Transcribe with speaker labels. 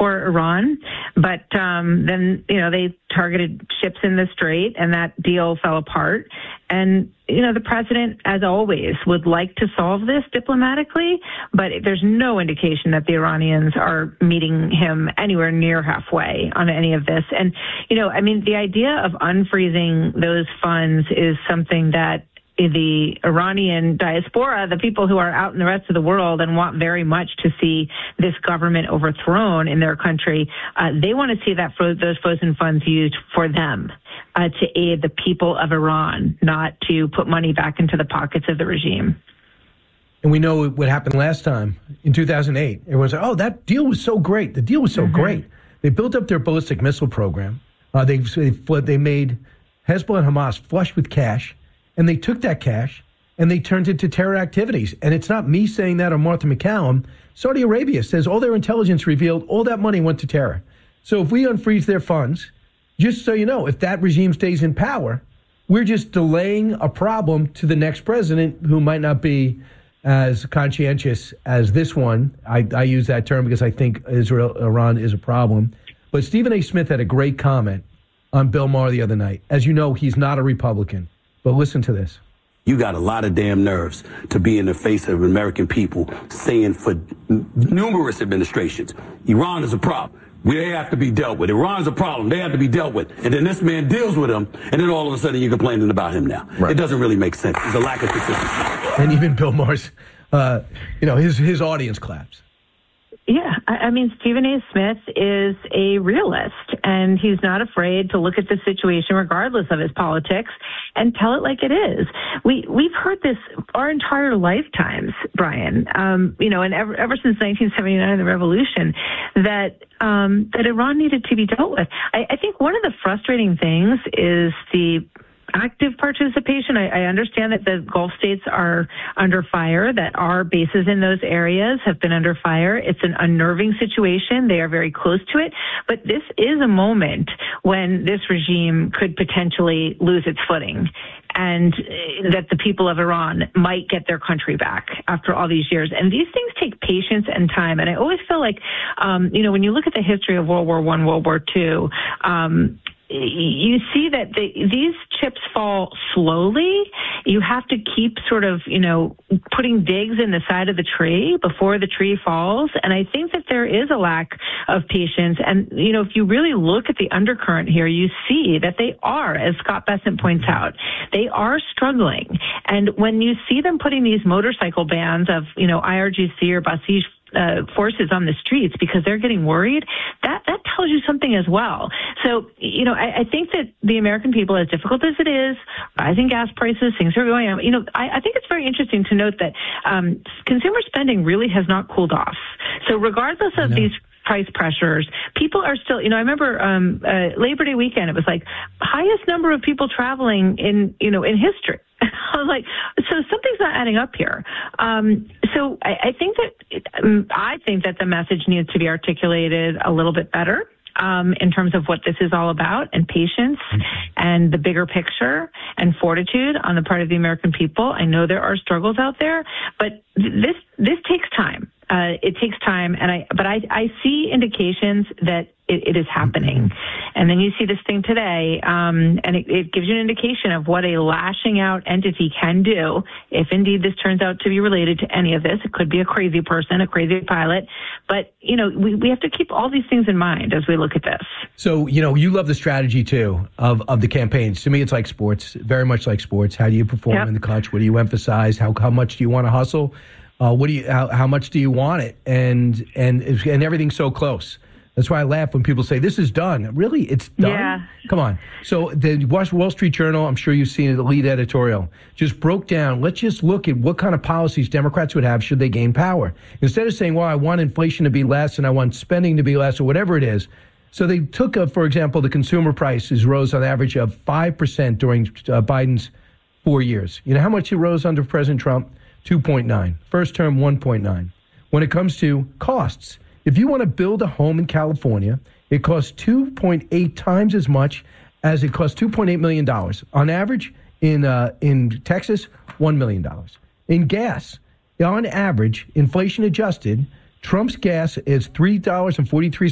Speaker 1: for Iran, but then, they targeted ships in the Strait, and that deal fell apart. And, the president, as always, would like to solve this diplomatically, but there's no indication that the Iranians are meeting him anywhere near halfway on any of this. And, the idea of unfreezing those funds is something that the Iranian diaspora, the people who are out in the rest of the world and want very much to see this government overthrown in their country, they want to see that those frozen funds used for them, to aid the people of Iran, not to put money back into the pockets of the regime.
Speaker 2: And we know what happened last time in 2008. Everyone's like, oh, that deal was so great. The deal was so great. They built up their ballistic missile program. They made Hezbollah and Hamas flush with cash. And they took that cash and they turned it to terror activities. And it's not me saying that or Martha McCallum. Saudi Arabia says all their intelligence revealed all that money went to terror. So if we unfreeze their funds, just so you know, if that regime stays in power, we're just delaying a problem to the next president who might not be as conscientious as this one. I use that term because I think Iran is a problem. But Stephen A. Smith had a great comment on Bill Maher the other night. As you know, he's not a Republican. But listen to this.
Speaker 3: You got a lot of damn nerves to be in the face of American people saying for numerous administrations, Iran is a problem. They have to be dealt with. Iran is a problem. They have to be dealt with. And then this man deals with them, and then all of a sudden you're complaining about him now. Right. It doesn't really make sense. There's a lack of consistency.
Speaker 2: And even Bill Maher's, his audience claps.
Speaker 1: Yeah, Stephen A. Smith is a realist, and he's not afraid to look at the situation, regardless of his politics, and tell it like it is. We've heard this our entire lifetimes, Brian. And ever since 1979, the revolution, that Iran needed to be dealt with. I think one of the frustrating things is the active participation. I understand that the Gulf states are under fire, that our bases in those areas have been under fire. It's an unnerving situation. They are very close to it. But this is a moment when this regime could potentially lose its footing, and that the people of Iran might get their country back after all these years. And these things take patience and time. And I always feel like, when you look at the history of World War I, World War II, you see that these chips fall slowly. You have to keep sort of, putting digs in the side of the tree before the tree falls. And I think that there is a lack of patience. And, if you really look at the undercurrent here, you see that they are, as Scott Bessent points out, they are struggling. And when you see them putting these motorcycle bans of, IRGC or Basij forces on the streets because they're getting worried, that tells you something as well. So, I think that the American people, as difficult as it is, rising gas prices, things are going on. I think it's very interesting to note that consumer spending really has not cooled off. So regardless of these price pressures, people are still, I remember Labor Day weekend, it was like highest number of people traveling in history. I was like, so something's not adding up here. So I think that the message needs to be articulated a little bit better. In terms of what this is all about, and patience and the bigger picture and fortitude on the part of the American people. I know there are struggles out there, but this takes time. It takes time, but I see indications that it is happening. And then you see this thing today, and it gives you an indication of what a lashing out entity can do if indeed this turns out to be related to any of this. It could be a crazy person, a crazy pilot, but we have to keep all these things in mind as we look at this.
Speaker 2: So, you love the strategy too of the campaigns. To me, it's like sports, very much like sports. How do you perform in the clutch? What do you emphasize? How much do you want to hustle? How much do you want it? And everything's so close. That's why I laugh when people say, this is done. Really? It's done?
Speaker 1: Yeah.
Speaker 2: Come on. So the Wall Street Journal, I'm sure you've seen it, the lead editorial, just broke down, let's just look at what kind of policies Democrats would have should they gain power. Instead of saying, well, I want inflation to be less and I want spending to be less or whatever it is. So they took, for example, the consumer prices rose on average of 5% during Biden's 4 years. You know how much it rose under President Trump? 2.9. First term, 1.9. When it comes to costs, if you want to build a home in California, it costs 2.8 times as much as it costs $2.8 million. On average, in Texas, $1 million. In gas, on average, inflation adjusted, Trump's gas is $3.43